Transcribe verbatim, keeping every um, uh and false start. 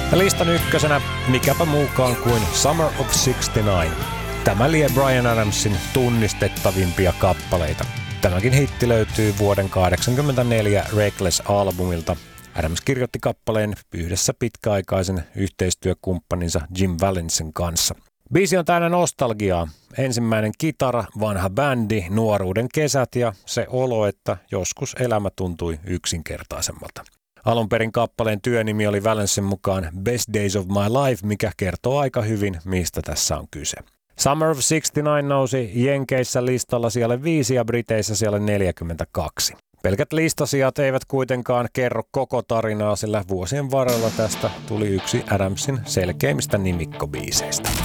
Ja listan ykkösenä mikäpä muukaan kuin Summer of sixty-nine. Tämä lie Bryan Adamsin tunnistettavimpia kappaleita. Tämäkin hitti löytyy vuoden kahdeksankymmentäneljä Reckless-albumilta. Adams kirjoitti kappaleen yhdessä pitkäaikaisen yhteistyökumppaninsa Jim Valence'n kanssa. Biisi on täynnä nostalgiaa. Ensimmäinen kitara, vanha bändi, nuoruuden kesät ja se olo, että joskus elämä tuntui yksinkertaisemmalta. Alun perin kappaleen työnimi oli Valence'n mukaan Best Days of My Life, mikä kertoo aika hyvin, mistä tässä on kyse. Summer of sixty-nine nousi Jenkeissä listalla siellä viisi ja Briteissä siellä neljäkymmentäkaksi. Pelkät listasijat eivät kuitenkaan kerro koko tarinaa, sillä vuosien varrella tästä tuli yksi Adamsin selkeimmistä nimikkobiiseistä.